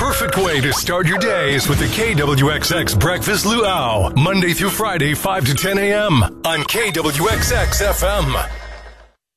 perfect way to start your day is with the KWXX Breakfast Luau. Monday through Friday, 5 to 10 a.m. on KWXX FM.